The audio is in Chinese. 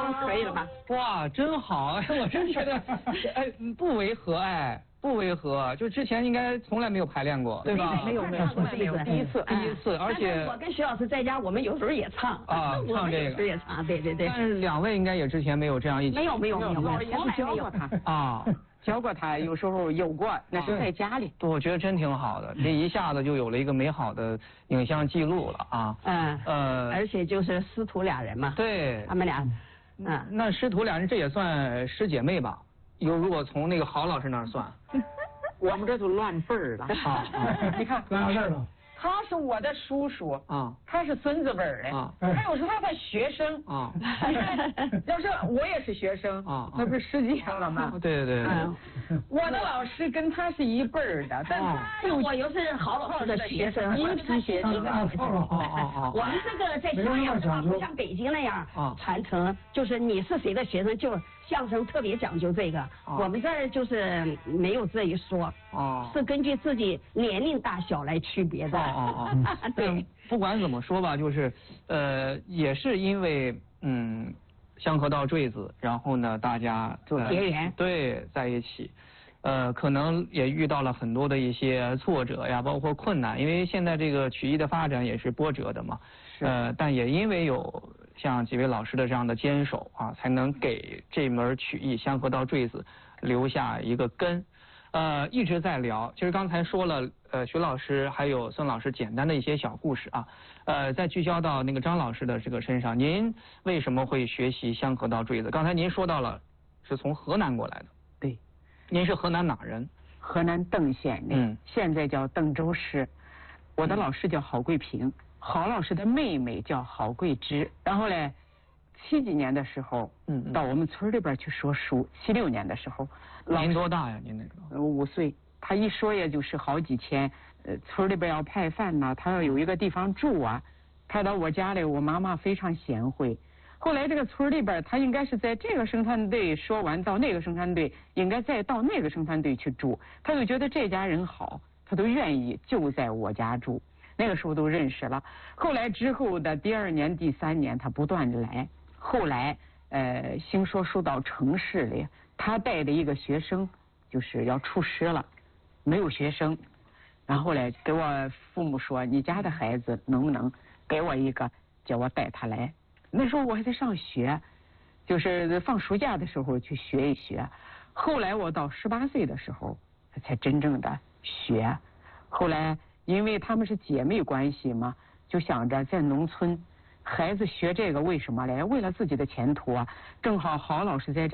可以了吧？ 哇，真好！我真觉得，哎，不违和，哎，不违和。就之前应该从来没有排练过，对吧？ 没有， 没有，第一次， 而且我跟徐老师在家，我们有时候也唱啊，唱这个， 有时候也唱，对。 但是两位应该也之前没有这样一起。 没有， 老爷子教过他啊。 教过他，有时候有过，那是在家里。 我觉得真挺好的，这一下子就有了一个美好的影像记录了啊。 而且就是师徒俩人嘛。 对。 他们俩， 那师徒俩人这也算师姐妹吧？如果从那个郝老师那儿算， 我们这都乱辈儿了。 你看，哪事了？ 他是我的叔叔啊， 他是孙子辈儿的啊，还有是他的学生啊。要是我也是学生啊，那不是实际上了吗？ 对。 我的老师跟他是一辈儿的，但我又是郝老师的学生，一批学生。我们这个在襄阳的话，不像北京那样传承，就是你是谁的学生，就相声特别讲究这个。我们这儿就是没有这一说，是根据自己年龄大小来区别的。对， 不管怎么说吧，就是也是因为香河道坠子，然后呢，大家结缘， 对，在一起，可能也遇到了很多的一些挫折呀，包括困难，因为现在这个曲艺的发展也是波折的嘛，但也因为有像几位老师的这样的坚守啊，才能给这门曲艺香河道坠子留下一个根。一直在聊，其实刚才说了，徐老师还有孙老师简单的一些小故事啊，再聚焦到那个张老师的这个身上，您为什么会学习香河道坠子？刚才您说到了是从河南过来的， 对， 您是河南哪人？ 河南邓县的，现在叫邓州市。我的老师叫郝桂平，郝老师的妹妹叫郝桂芝，然后嘞。70几年的时候，到我们村里边去说书。76年的时候， 您多大呀？您那个 ？5岁。他一说也就是好几千。村里边要派饭呐，他要有一个地方住啊。派到我家里，我妈妈非常贤惠。后来这个村里边，他应该是在这个生产队说完到那个生产队，应该再到那个生产队去住。他就觉得这家人好，他都愿意就在我家住。那个时候都认识了。后来之后的第2年、第3年，他不断的来。后来，兴说书到城市里，他带的一个学生就是要出师了，没有学生，然后嘞给我父母说，你家的孩子能不能给我一个，叫我带他来。那时候我还在上学，就是放暑假的时候去学一学。后来我到18岁的时候，才真正的学。后来因为他们是姐妹关系嘛，就想着在农村。孩子学这个为什么嘞？为了自己的前途啊！正好郝老师在这。